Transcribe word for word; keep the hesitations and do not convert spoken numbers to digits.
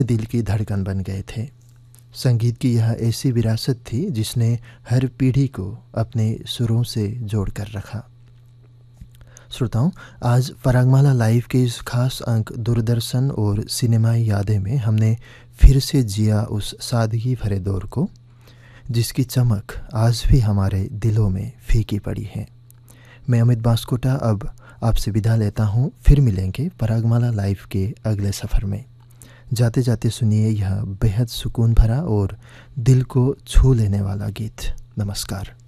दिल की धड़कन बन गए थे। संगीत की यह ऐसी विरासत थी जिसने हर पीढ़ी को अपने सुरों से जोड़ कर रखा। श्रोताओं, आज परागमाला लाइव के इस खास अंक दूरदर्शन और सिनेमाई यादें में हमने फिर से जिया उस सादगी भरे दौर को जिसकी चमक आज भी हमारे दिलों में फीकी पड़ी है। मैं अमित बास्कोटा अब आपसे विदा लेता हूँ। फिर मिलेंगे परागमाला लाइव के अगले सफ़र में। जाते जाते सुनिए यह बेहद सुकून भरा और दिल को छू लेने वाला गीत। नमस्कार।